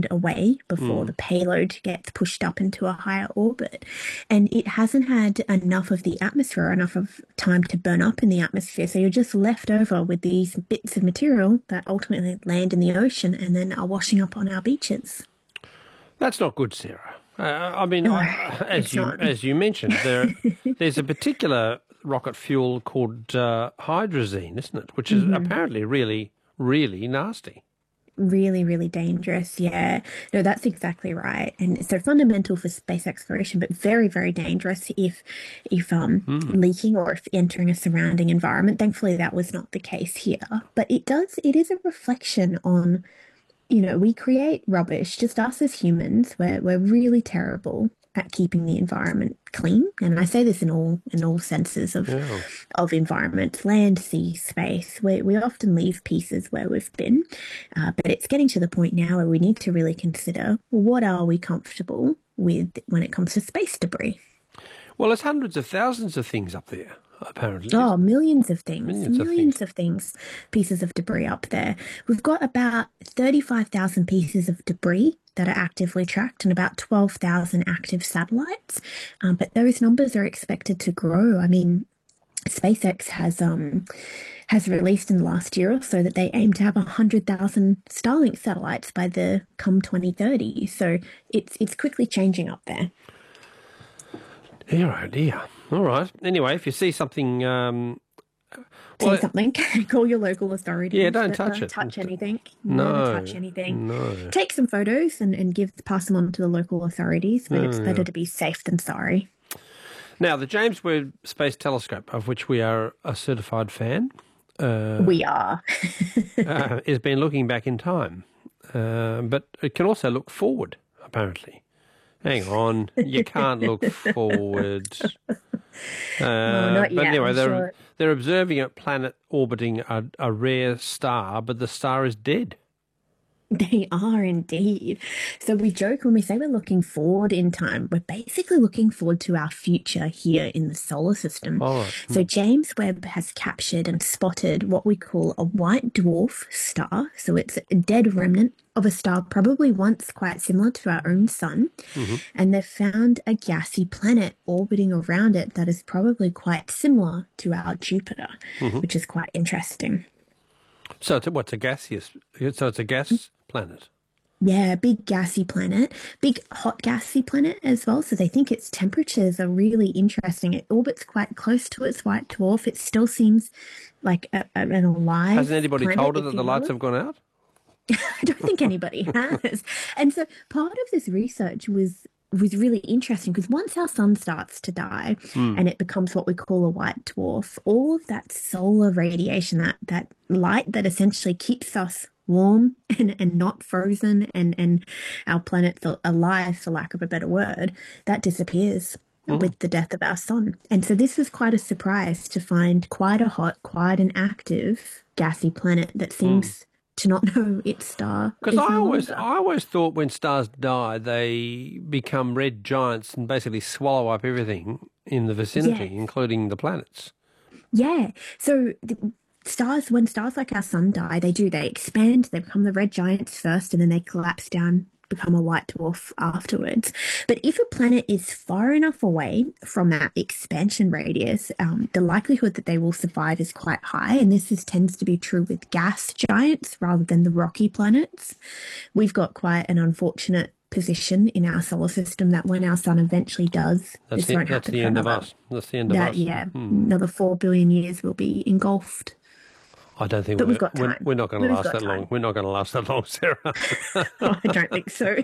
away before the payload gets pushed up into a higher orbit. And it hasn't had enough of the atmosphere, enough of time to burn up in the atmosphere. So you're just left over with these bits of material that ultimately land in the ocean and then are washing up on our beaches. That's not good, Sarah. I mean, No, as it's not. you mentioned, there's a particular rocket fuel called hydrazine, isn't it? Which is apparently really, really nasty. Really, really dangerous. Yeah. No, that's exactly right. And so fundamental for space exploration, but very, very dangerous if leaking or if entering a surrounding environment. Thankfully, that was not the case here. But it is a reflection on, we create rubbish, just us as humans. We're really terrible at keeping the environment clean. And I say this in all senses Yeah. of environment, land, sea, space. We often leave pieces where we've been, but it's getting to the point now where we need to really consider what are we comfortable with when it comes to space debris. Well, there's hundreds of thousands of things up there, apparently. Oh, millions of things, Millions of things. pieces of debris up there. We've got about 35,000 pieces of debris that are actively tracked and about 12,000 active satellites. But those numbers are expected to grow. I mean, SpaceX has released in the last year or so that they aim to have 100,000 Starlink satellites by the come 2030. So it's quickly changing up there. Dear, oh dear. All right. Anyway, if you see something, Say something. Call your local authorities. Yeah, don't touch it. Touch anything. No. Never touch anything. No. Take some photos and pass them on to the local authorities, but it's better to be safe than sorry. Now, the James Webb Space Telescope, of which we are a certified fan, We are. has been looking back in time, but it can also look forward, apparently. Hang on, you can't look forward. Not yet. But anyway, I'm sure. they're observing a planet orbiting a rare star, but the star is dead. They are indeed. So we joke when we say we're looking forward in time, we're basically looking forward to our future here in the solar system. All right. So James Webb has captured and spotted what we call a white dwarf star. So it's a dead remnant of a star probably once quite similar to our own sun. And they've found a gassy planet orbiting around it that is probably quite similar to our Jupiter, which is quite interesting. So it's a gaseous? So it's a gas planet. Yeah, big gassy planet, big hot gassy planet as well. So they think its temperatures are really interesting. It orbits quite close to its white dwarf. It still seems like an alive Hasn't anybody planet, told her if that you the lights will. have gone out? I don't think anybody has. And so part of this research was really interesting because once our sun starts to die and it becomes what we call a white dwarf, all of that solar radiation, that light that essentially keeps us warm and not frozen and our planet alive, for lack of a better word, that disappears with the death of our sun. And so this was quite a surprise to find quite a hot, quite an active gassy planet that seems to not know its star. Because is I no always, longer. I always thought when stars die, they become red giants and basically swallow up everything in the vicinity, Yes. including the planets. Yeah. So when stars like our sun die, they expand, they become the red giants first, and then they collapse down, become a white dwarf afterwards. But if a planet is far enough away from that expansion radius, the likelihood that they will survive is quite high. And tends to be true with gas giants rather than the rocky planets. We've got quite an unfortunate position in our solar system that when our sun eventually does, That's this won't that's happen the for end of another. us. That's the end of us. Yeah, another 4 billion years will be engulfed. I don't think But we've got time. we're not going to We've last got that long. time. We're not going to last that long, Sarah. Oh, I don't think so.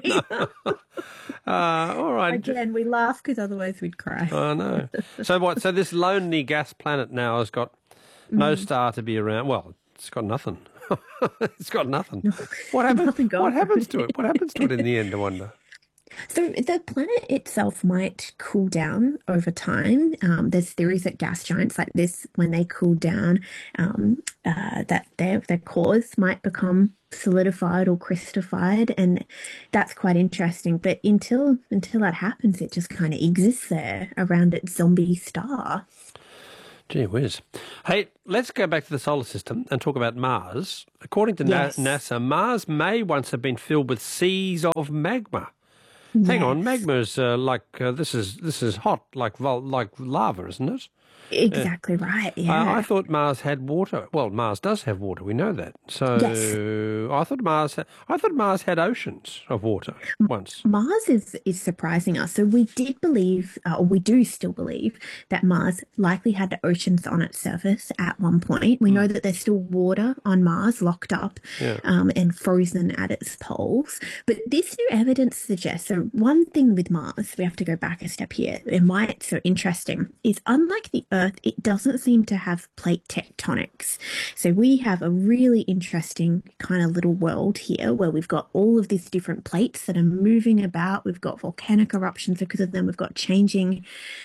All right. Again, we laugh because otherwise we'd cry. I know. So what? So this lonely gas planet now has got no star to be around. Well, it's got nothing. It's got nothing. What happens? Nothing What going happens to it? What happens to it in the end? I wonder. So the planet itself might cool down over time. There's theories that gas giants like this, when they cool down, that their cores might become solidified or crystallified, and that's quite interesting. But until that happens, it just kind of exists there around its zombie star. Gee whiz. Hey, let's go back to the solar system and talk about Mars. According to Yes. NASA, Mars may once have been filled with seas of magma. Yes. Hang on, magma is this is hot, like lava, isn't it? Exactly right, yeah. I thought Mars had water. Well, Mars does have water. We know that. So Yes. I thought Mars had oceans of water once. Mars is surprising us. So we did believe, or we do still believe, that Mars likely had oceans on its surface at one point. We know that there's still water on Mars locked up and frozen at its poles. But this new evidence suggests, so one thing with Mars, we have to go back a step here, and why it's so interesting, is unlike the Earth, it doesn't seem to have plate tectonics. So we have a really interesting kind of little world here where we've got all of these different plates that are moving about. We've got volcanic eruptions because of them. We've got changing,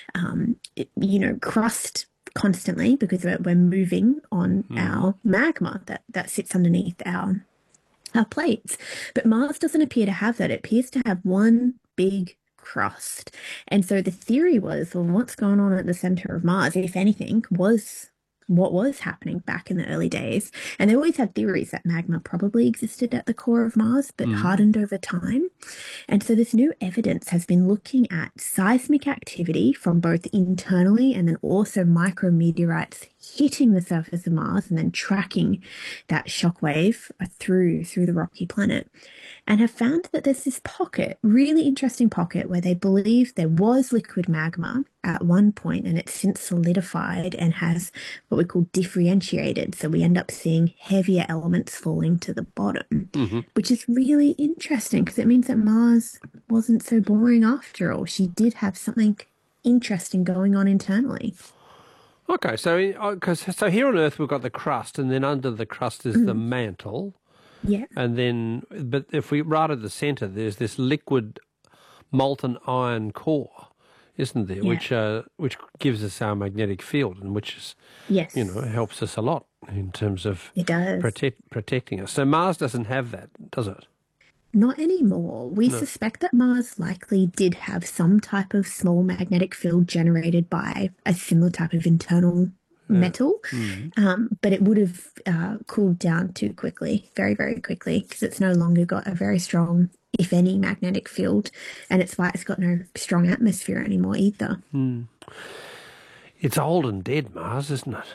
crust constantly because we're moving on our magma that sits underneath our plates. But Mars doesn't appear to have that. It appears to have one big crust. And so the theory was, well, what's going on at the center of Mars, if anything, was what was happening back in the early days. And they always had theories that magma probably existed at the core of Mars, but hardened over time. And so this new evidence has been looking at seismic activity from both internally and then also micrometeorites hitting the surface of Mars and then tracking that shockwave through the rocky planet, and have found that there's this pocket, really interesting pocket, where they believe there was liquid magma at one point and it's since solidified and has what we call differentiated. So we end up seeing heavier elements falling to the bottom, which is really interesting because it means that Mars wasn't so boring after all. She did have something interesting going on internally. Okay, so here on Earth we've got the crust, and then under the crust is the mantle. Yeah. And then, but if we right at the centre, there's this liquid molten iron core, isn't there? Yeah. Which gives us our magnetic field, and which is, helps us a lot in terms of it does. protecting us. So Mars doesn't have that, does it? Not anymore. We suspect that Mars likely did have some type of small magnetic field generated by a similar type of internal metal, but it would have cooled down too quickly, very, very quickly, because it's no longer got a very strong, if any, magnetic field, and it's why it's got no strong atmosphere anymore either. It's old and dead, Mars, isn't it?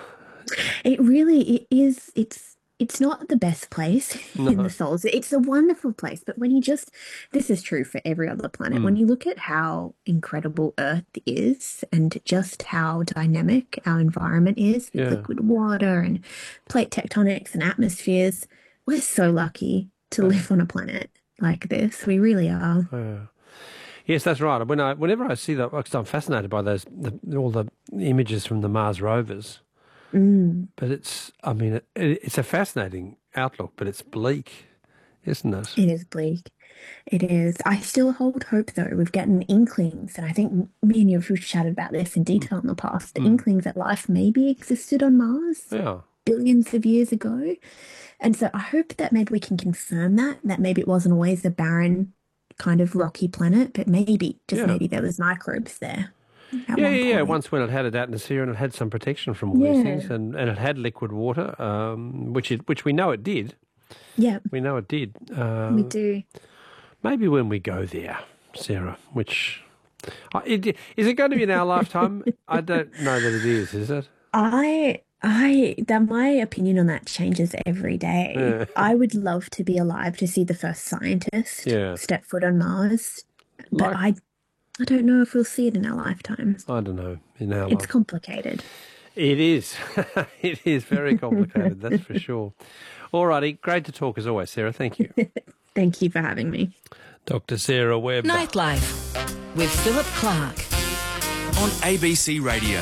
It is. It's not the best place in the solar system. It's a wonderful place, but when this is true for every other planet, when you look at how incredible Earth is and just how dynamic our environment is, with liquid water and plate tectonics and atmospheres, we're so lucky to live on a planet like this. We really are. Yes, that's right. Whenever I see that, because I'm fascinated by all the images from the Mars rovers. But it's a fascinating outlook, but it's bleak, isn't it? It is bleak. It is. I still hold hope, though. We've gotten inklings, and I think me and you have chatted about this in detail in the past, inklings that life maybe existed on Mars billions of years ago. And so I hope that maybe we can confirm that maybe it wasn't always a barren kind of rocky planet, but maybe there was microbes there. Once when it had an atmosphere and it had some protection from all these things, and it had liquid water, which we know it did. Yeah, we know it did. We do. Maybe when we go there, Sarah. Which is it going to be in our lifetime? I don't know that it is it? My opinion on that changes every day. Yeah. I would love to be alive to see the first scientist step foot on Mars, but I don't know if we'll see it in our lifetimes. I don't know. It's complicated. It is. It is very complicated, that's for sure. All righty. Great to talk as always, Sarah. Thank you. Thank you for having me. Dr. Sarah Webb. Nightlife with Philip Clark on ABC Radio.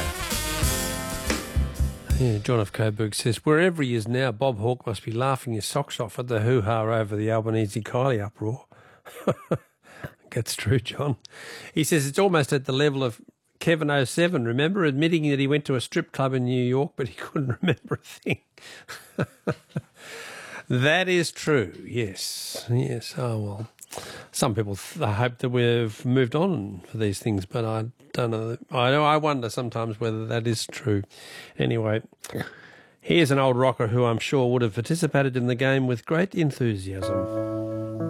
Yeah, John F. Coburg says, wherever he is now, Bob Hawke must be laughing his socks off at the hoo-ha over the Albanese-Kylie uproar. That's true, John. He says it's almost at the level of Kevin 07, remember, admitting that he went to a strip club in New York, but he couldn't remember a thing. That is true, yes. Oh, well. Some people hope that we've moved on for these things, but I don't know. I wonder sometimes whether that is true. Anyway, here's an old rocker who I'm sure would have participated in the game with great enthusiasm.